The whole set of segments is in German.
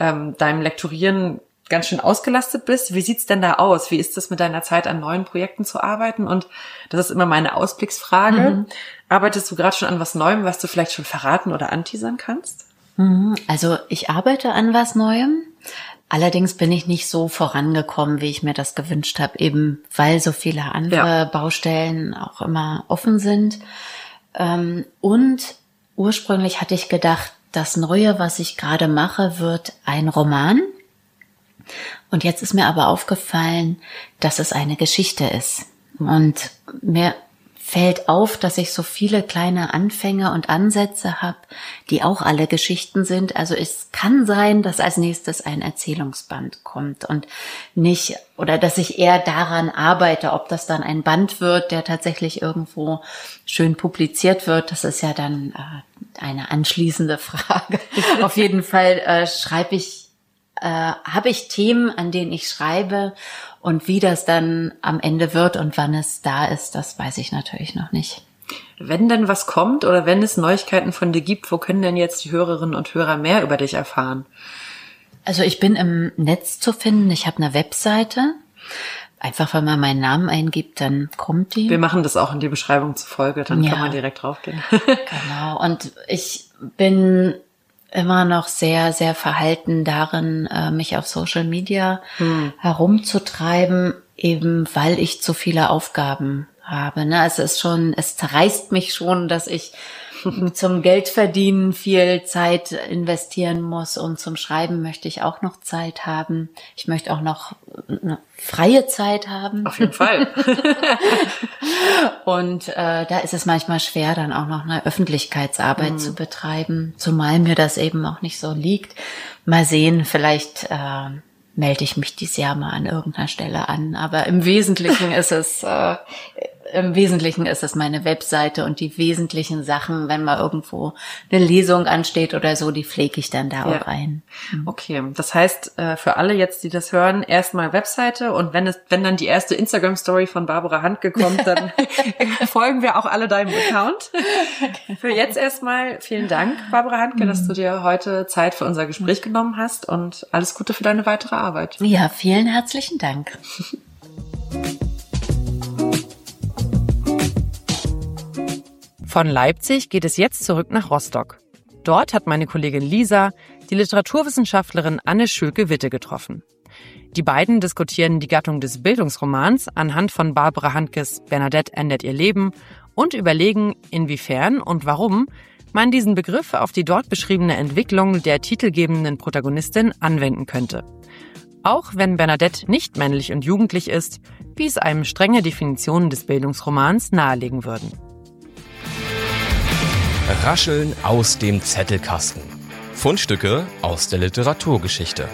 deinem Lektorieren ganz schön ausgelastet bist. Wie sieht's denn da aus? Wie ist es mit deiner Zeit an neuen Projekten zu arbeiten? Und das ist immer meine Ausblicksfrage. Arbeitest du gerade schon an was Neuem, was du vielleicht schon verraten oder anteasern kannst? Also ich arbeite an was Neuem. Allerdings bin ich nicht so vorangekommen, wie ich mir das gewünscht habe, eben weil so viele andere Baustellen auch immer offen sind. Und ursprünglich hatte ich gedacht, das Neue, was ich gerade mache, wird ein Roman. Und jetzt ist mir aber aufgefallen, dass es eine Geschichte ist. Und mir fällt auf, dass ich so viele kleine Anfänge und Ansätze habe, die auch alle Geschichten sind. Also es kann sein, dass als nächstes ein Erzählungsband kommt und nicht, oder dass ich eher daran arbeite, ob das dann ein Band wird, der tatsächlich irgendwo schön publiziert wird. Das ist ja dann eine anschließende Frage. Auf jeden Fall habe ich Themen, an denen ich schreibe, und wie das dann am Ende wird und wann es da ist, das weiß ich natürlich noch nicht. Wenn denn was kommt oder wenn es Neuigkeiten von dir gibt, wo können denn jetzt die Hörerinnen und Hörer mehr über dich erfahren? Also ich bin im Netz zu finden. Ich habe eine Webseite. Einfach, wenn man meinen Namen eingibt, dann kommt die. Wir machen das auch in die Beschreibung zur Folge, dann kann man direkt draufgehen. Genau. Und ich bin immer noch sehr, sehr verhalten darin, mich auf Social Media herumzutreiben, eben weil ich zu viele Aufgaben habe. Ne? Also es zerreißt mich schon, dass ich zum Geldverdienen viel Zeit investieren muss, und zum Schreiben möchte ich auch noch Zeit haben. Ich möchte auch noch eine freie Zeit haben. Auf jeden Fall. Und da ist es manchmal schwer, dann auch noch eine Öffentlichkeitsarbeit zu betreiben, zumal mir das eben auch nicht so liegt. Mal sehen, vielleicht melde ich mich dieses Jahr mal an irgendeiner Stelle an. Aber im Wesentlichen ist es meine Webseite, und die wesentlichen Sachen, wenn mal irgendwo eine Lesung ansteht oder so, die pflege ich dann da auch ein. Okay, das heißt, für alle jetzt, die das hören, erstmal Webseite, und wenn dann die erste Instagram-Story von Barbara Handke kommt, dann folgen wir auch alle deinem Account. Für jetzt erstmal vielen Dank, Barbara Handke, dass du dir heute Zeit für unser Gespräch genommen hast, und alles Gute für deine weitere Arbeit. Ja, vielen herzlichen Dank. Von Leipzig geht es jetzt zurück nach Rostock. Dort hat meine Kollegin Lisa die Literaturwissenschaftlerin Anne Schülke-Witte getroffen. Die beiden diskutieren die Gattung des Bildungsromans anhand von Barbara Handkes Bernadette ändert ihr Leben und überlegen, inwiefern und warum man diesen Begriff auf die dort beschriebene Entwicklung der titelgebenden Protagonistin anwenden könnte. Auch wenn Bernadette nicht männlich und jugendlich ist, wie es einem strenge Definitionen des Bildungsromans nahelegen würden. Rascheln aus dem Zettelkasten. Fundstücke aus der Literaturgeschichte.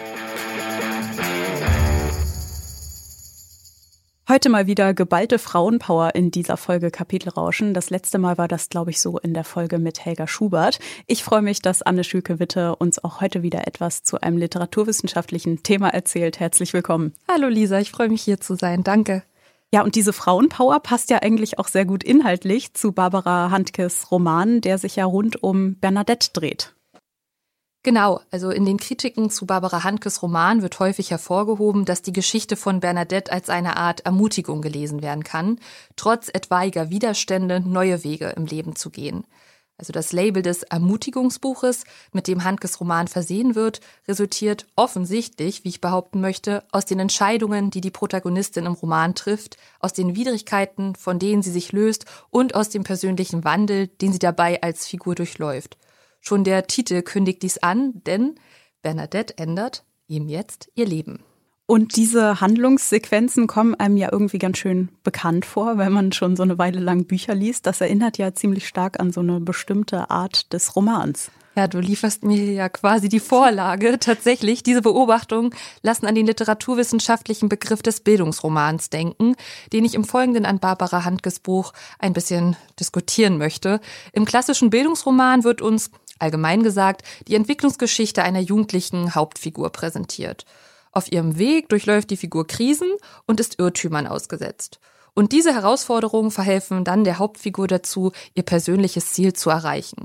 Heute mal wieder geballte Frauenpower in dieser Folge Kapitelrauschen. Das letzte Mal war das, glaube ich, so in der Folge mit Helga Schubert. Ich freue mich, dass Anne Schülke-Witte uns auch heute wieder etwas zu einem literaturwissenschaftlichen Thema erzählt. Herzlich willkommen. Hallo Lisa, ich freue mich hier zu sein. Danke. Ja, und diese Frauenpower passt ja eigentlich auch sehr gut inhaltlich zu Barbara Handkes Roman, der sich ja rund um Bernadette dreht. Genau, also in den Kritiken zu Barbara Handkes Roman wird häufig hervorgehoben, dass die Geschichte von Bernadette als eine Art Ermutigung gelesen werden kann, trotz etwaiger Widerstände neue Wege im Leben zu gehen. Also das Label des Ermutigungsbuches, mit dem Handkes Roman versehen wird, resultiert offensichtlich, wie ich behaupten möchte, aus den Entscheidungen, die die Protagonistin im Roman trifft, aus den Widrigkeiten, von denen sie sich löst, und aus dem persönlichen Wandel, den sie dabei als Figur durchläuft. Schon der Titel kündigt dies an, denn Bernadette ändert ihm jetzt ihr Leben. Und diese Handlungssequenzen kommen einem ja irgendwie ganz schön bekannt vor, wenn man schon so eine Weile lang Bücher liest. Das erinnert ja ziemlich stark an so eine bestimmte Art des Romans. Ja, du lieferst mir ja quasi die Vorlage. Tatsächlich, diese Beobachtungen lassen an den literaturwissenschaftlichen Begriff des Bildungsromans denken, den ich im Folgenden an Barbara Handkes Buch ein bisschen diskutieren möchte. Im klassischen Bildungsroman wird uns, allgemein gesagt, die Entwicklungsgeschichte einer jugendlichen Hauptfigur präsentiert. Auf ihrem Weg durchläuft die Figur Krisen und ist Irrtümern ausgesetzt. Und diese Herausforderungen verhelfen dann der Hauptfigur dazu, ihr persönliches Ziel zu erreichen.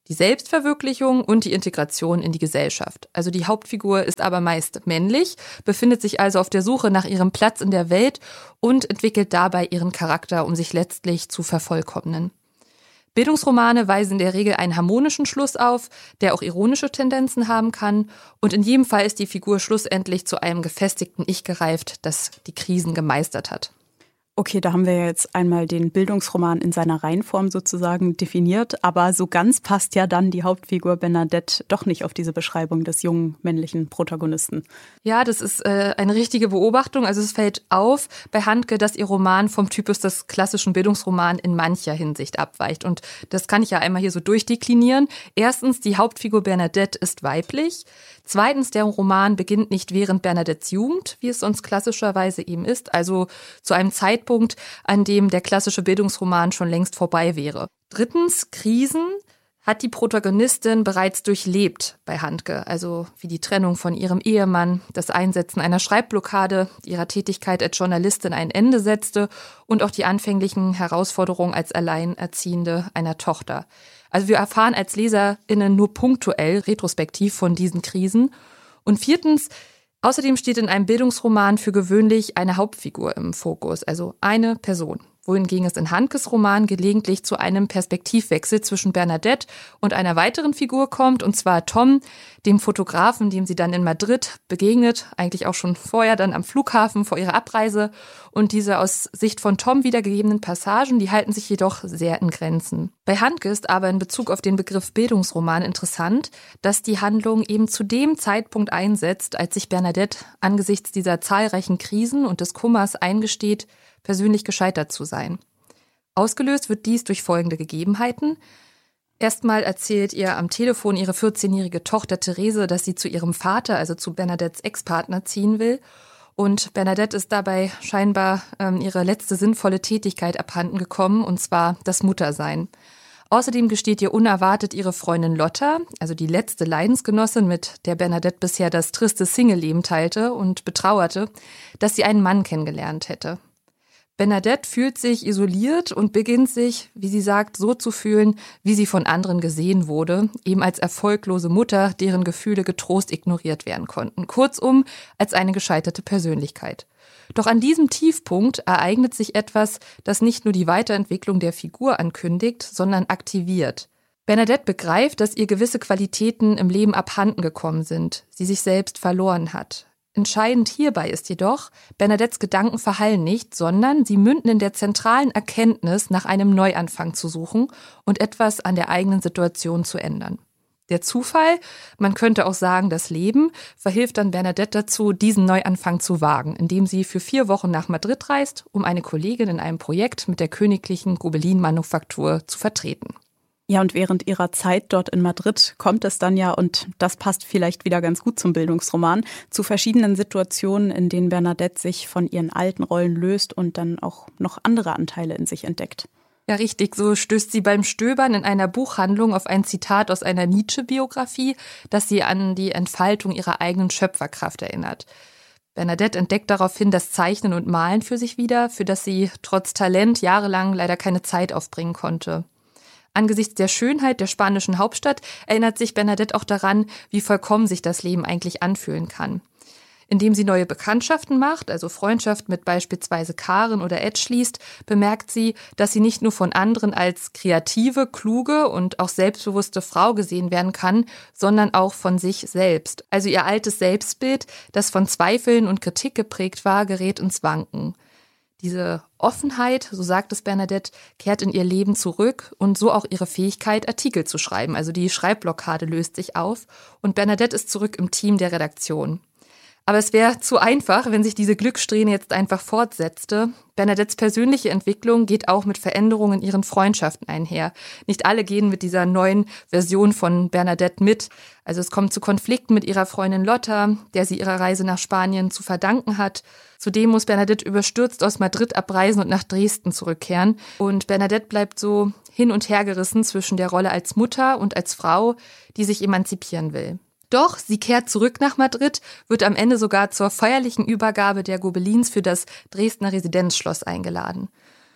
die Selbstverwirklichung und die Integration in die Gesellschaft. Also die Hauptfigur ist aber meist männlich, befindet sich also auf der Suche nach ihrem Platz in der Welt und entwickelt dabei ihren Charakter, um sich letztlich zu vervollkommnen. Bildungsromane weisen in der Regel einen harmonischen Schluss auf, der auch ironische Tendenzen haben kann. Und in jedem Fall ist die Figur schlussendlich zu einem gefestigten Ich gereift, das die Krisen gemeistert hat. Okay, da haben wir jetzt einmal den Bildungsroman in seiner Reihenform sozusagen definiert, aber so ganz passt ja dann die Hauptfigur Bernadette doch nicht auf diese Beschreibung des jungen männlichen Protagonisten. Ja, das ist eine richtige Beobachtung. Also es fällt auf bei Handke, dass ihr Roman vom Typus des klassischen Bildungsromans in mancher Hinsicht abweicht. Und das kann ich ja einmal hier so durchdeklinieren. Erstens, die Hauptfigur Bernadette ist weiblich. Zweitens, der Roman beginnt nicht während Bernadettes Jugend, wie es sonst klassischerweise eben ist, also zu einem Zeitpunkt, an dem der klassische Bildungsroman schon längst vorbei wäre. Drittens, Krisen hat die Protagonistin bereits durchlebt bei Handke, also wie die Trennung von ihrem Ehemann, das Einsetzen einer Schreibblockade, die ihrer Tätigkeit als Journalistin ein Ende setzte und auch die anfänglichen Herausforderungen als Alleinerziehende einer Tochter. Also wir erfahren als LeserInnen nur punktuell, retrospektiv von diesen Krisen. Und viertens, außerdem steht in einem Bildungsroman für gewöhnlich eine Hauptfigur im Fokus, also eine Person. Wohingegen es in Handkes Roman gelegentlich zu einem Perspektivwechsel zwischen Bernadette und einer weiteren Figur kommt, und zwar Tom, dem Fotografen, dem sie dann in Madrid begegnet, eigentlich auch schon vorher dann am Flughafen vor ihrer Abreise. Und diese aus Sicht von Tom wiedergegebenen Passagen, die halten sich jedoch sehr in Grenzen. Bei Handke ist aber in Bezug auf den Begriff Bildungsroman interessant, dass die Handlung eben zu dem Zeitpunkt einsetzt, als sich Bernadette angesichts dieser zahlreichen Krisen und des Kummers eingesteht, persönlich gescheitert zu sein. Ausgelöst wird dies durch folgende Gegebenheiten. Erstmal erzählt ihr am Telefon ihre 14-jährige Tochter Therese, dass sie zu ihrem Vater, also zu Bernadettes Ex-Partner, ziehen will. Und Bernadette ist dabei scheinbar ihre letzte sinnvolle Tätigkeit abhanden gekommen, und zwar das Muttersein. Außerdem gesteht ihr unerwartet ihre Freundin Lotta, also die letzte Leidensgenossin, mit der Bernadette bisher das triste Single-Leben teilte und betrauerte, dass sie einen Mann kennengelernt hätte. Bernadette fühlt sich isoliert und beginnt sich, wie sie sagt, so zu fühlen, wie sie von anderen gesehen wurde, eben als erfolglose Mutter, deren Gefühle getrost ignoriert werden konnten. Kurzum, als eine gescheiterte Persönlichkeit. Doch an diesem Tiefpunkt ereignet sich etwas, das nicht nur die Weiterentwicklung der Figur ankündigt, sondern aktiviert. Bernadette begreift, dass ihr gewisse Qualitäten im Leben abhanden gekommen sind, sie sich selbst verloren hat. Entscheidend hierbei ist jedoch, Bernadettes Gedanken verhallen nicht, sondern sie münden in der zentralen Erkenntnis, nach einem Neuanfang zu suchen und etwas an der eigenen Situation zu ändern. Der Zufall, man könnte auch sagen das Leben, verhilft dann Bernadette dazu, diesen Neuanfang zu wagen, indem sie für 4 Wochen nach Madrid reist, um eine Kollegin in einem Projekt mit der königlichen Gobelin-Manufaktur zu vertreten. Ja, und während ihrer Zeit dort in Madrid kommt es dann ja, und das passt vielleicht wieder ganz gut zum Bildungsroman, zu verschiedenen Situationen, in denen Bernadette sich von ihren alten Rollen löst und dann auch noch andere Anteile in sich entdeckt. Ja, richtig. So stößt sie beim Stöbern in einer Buchhandlung auf ein Zitat aus einer Nietzsche-Biografie, das sie an die Entfaltung ihrer eigenen Schöpferkraft erinnert. Bernadette entdeckt daraufhin das Zeichnen und Malen für sich wieder, für das sie trotz Talent jahrelang leider keine Zeit aufbringen konnte. Angesichts der Schönheit der spanischen Hauptstadt erinnert sich Bernadette auch daran, wie vollkommen sich das Leben eigentlich anfühlen kann. Indem sie neue Bekanntschaften macht, also Freundschaft mit beispielsweise Karen oder Ed schließt, bemerkt sie, dass sie nicht nur von anderen als kreative, kluge und auch selbstbewusste Frau gesehen werden kann, sondern auch von sich selbst. Also ihr altes Selbstbild, das von Zweifeln und Kritik geprägt war, gerät ins Wanken. Diese Offenheit, so sagt es Bernadette, kehrt in ihr Leben zurück und so auch ihre Fähigkeit, Artikel zu schreiben. Also die Schreibblockade löst sich auf und Bernadette ist zurück im Team der Redaktion. Aber es wäre zu einfach, wenn sich diese Glückssträhne jetzt einfach fortsetzte. Bernadettes persönliche Entwicklung geht auch mit Veränderungen in ihren Freundschaften einher. Nicht alle gehen mit dieser neuen Version von Bernadette mit. Also es kommt zu Konflikten mit ihrer Freundin Lotta, der sie ihre Reise nach Spanien zu verdanken hat. Zudem muss Bernadette überstürzt aus Madrid abreisen und nach Dresden zurückkehren. Und Bernadette bleibt so hin und her gerissen zwischen der Rolle als Mutter und als Frau, die sich emanzipieren will. Doch sie kehrt zurück nach Madrid, wird am Ende sogar zur feierlichen Übergabe der Gobelins für das Dresdner Residenzschloss eingeladen.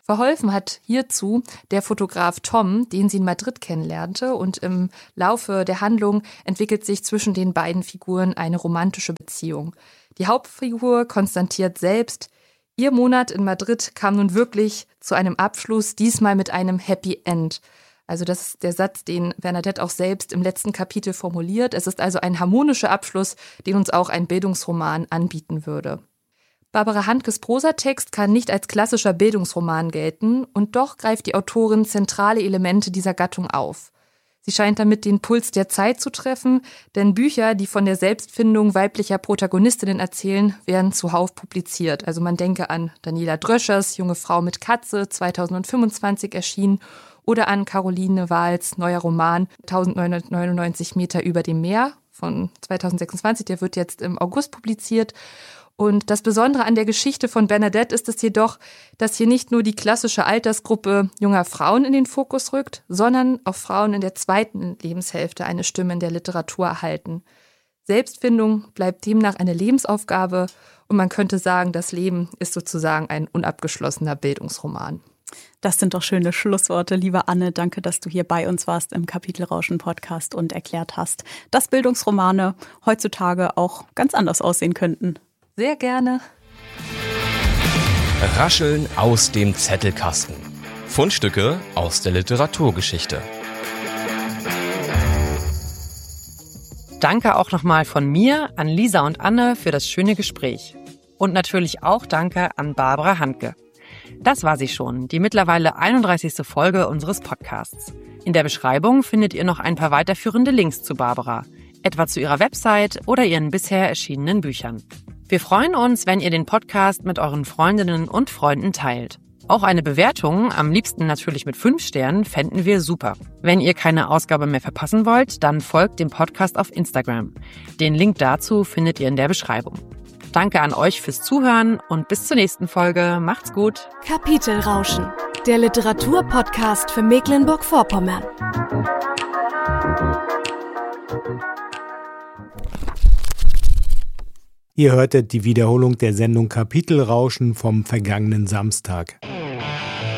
Verholfen hat hierzu der Fotograf Tom, den sie in Madrid kennenlernte, und im Laufe der Handlung entwickelt sich zwischen den beiden Figuren eine romantische Beziehung. Die Hauptfigur konstatiert selbst, ihr Monat in Madrid kam nun wirklich zu einem Abschluss, diesmal mit einem Happy End. Also das ist der Satz, den Bernadette auch selbst im letzten Kapitel formuliert. Es ist also ein harmonischer Abschluss, den uns auch ein Bildungsroman anbieten würde. Barbara Handkes Prosatext kann nicht als klassischer Bildungsroman gelten, und doch greift die Autorin zentrale Elemente dieser Gattung auf. Sie scheint damit den Puls der Zeit zu treffen, denn Bücher, die von der Selbstfindung weiblicher Protagonistinnen erzählen, werden zuhauf publiziert. Also man denke an Daniela Dröschers Junge Frau mit Katze, 2025 erschienen, oder an Caroline Wahls neuer Roman 1999 Meter über dem Meer von 2026, der wird jetzt im August publiziert. Und das Besondere an der Geschichte von Bernadette ist es jedoch, dass hier nicht nur die klassische Altersgruppe junger Frauen in den Fokus rückt, sondern auch Frauen in der zweiten Lebenshälfte eine Stimme in der Literatur erhalten. Selbstfindung bleibt demnach eine Lebensaufgabe, und man könnte sagen, das Leben ist sozusagen ein unabgeschlossener Bildungsroman. Das sind doch schöne Schlussworte, liebe Anne. Danke, dass du hier bei uns warst im Kapitelrauschen-Podcast und erklärt hast, dass Bildungsromane heutzutage auch ganz anders aussehen könnten. Sehr gerne. Rascheln aus dem Zettelkasten. Fundstücke aus der Literaturgeschichte. Danke auch nochmal von mir an Lisa und Anne für das schöne Gespräch. Und natürlich auch danke an Barbara Handke. Das war sie schon, die mittlerweile 31. Folge unseres Podcasts. In der Beschreibung findet ihr noch ein paar weiterführende Links zu Barbara, etwa zu ihrer Website oder ihren bisher erschienenen Büchern. Wir freuen uns, wenn ihr den Podcast mit euren Freundinnen und Freunden teilt. Auch eine Bewertung, am liebsten natürlich mit 5 Sternen, fänden wir super. Wenn ihr keine Ausgabe mehr verpassen wollt, dann folgt dem Podcast auf Instagram. Den Link dazu findet ihr in der Beschreibung. Danke an euch fürs Zuhören und bis zur nächsten Folge. Macht's gut. Kapitelrauschen, der Literaturpodcast für Mecklenburg-Vorpommern. Ihr hörtet die Wiederholung der Sendung Kapitelrauschen vom vergangenen Samstag.